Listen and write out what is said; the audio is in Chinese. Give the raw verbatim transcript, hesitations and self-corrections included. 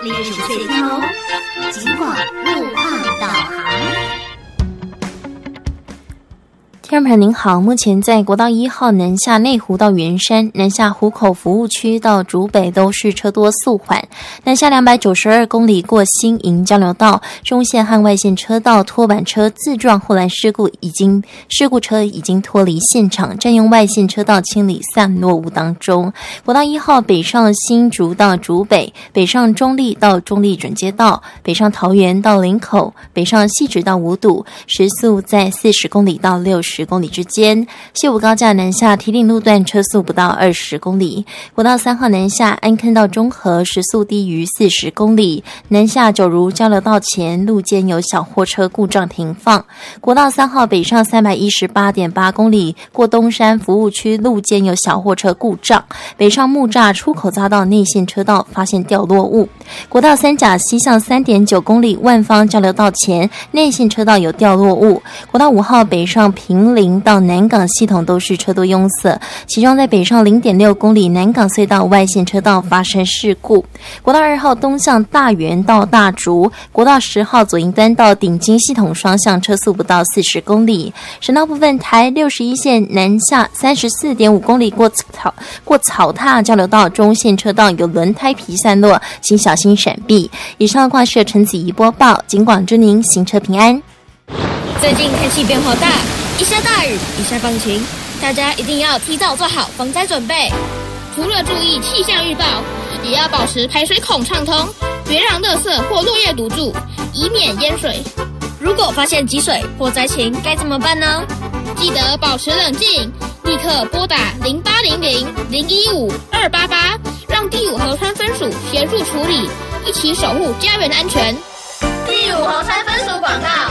飞日主翠天龙，尽管路况导航。 听众朋友您好，目前在国道一号南下内湖到圆山、南下湖口服务区到竹北都是车多速缓，南下两百九十二公里过新营交流道，中线和外线车道拖板车自撞护栏事故已经事故车已经脱离现场，占用外线车道清理散落物当中。国道一号北上新竹到竹北，北上中立到中立准街道，北上桃园到林口，北上汐止到五堵，时速在四十公里到六十公里之间。西武高架南下堤顶路段车速不到二十公里。国道三号南下安坑到中和时速低于四十公里。南下九如交流道前路间有小货车故障停放。国道三号北上三百一十八点八公里，过东山服务区路间有小货车故障，北上木栅出口匝道内线车道发现掉落物。国道三甲西向三点九公里，万方交流道前内线车道有掉落物。国道五号北上平林到南港系统都是车多拥塞，其中在北上 零点六公里南港隧道外线车道发生事故。国道二号东向大园到大竹，国道十号左营端到顶金系统双向车速不到四十公里。省道部分，台六十一线南下 三十四点五公里过草过草踏交流道中线车道有轮胎皮散落，请小心闪避。以上挂设陈子怡播报，警广祝您行车平安。 最近天气变化大，一下大雨，一下放晴，大家一定要提早做好防灾准备。除了注意气象预报，也要保持排水孔畅通，别让垃圾或落叶堵住，以免淹水。如果发现积水或灾情，该怎么办呢？记得保持冷静，立刻拨打零八零零零一五二八八，让第五河川分署协助处理，一起守护家园安全。